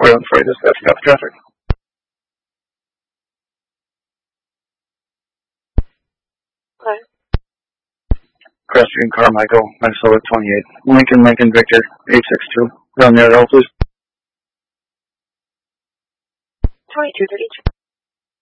Royland Freight is backing up traffic. Okay. Cross Street Carmichael, Minnesota 28. Lincoln Victor 862. Down there, please. 2232.